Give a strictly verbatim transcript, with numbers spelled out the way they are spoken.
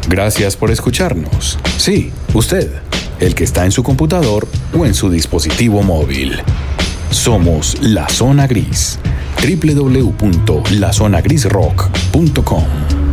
Gracias por escucharnos. Sí, usted, el que está en su computador o en su dispositivo móvil. Somos La Zona Gris. doble u doble u doble u punto la zona gris rock punto com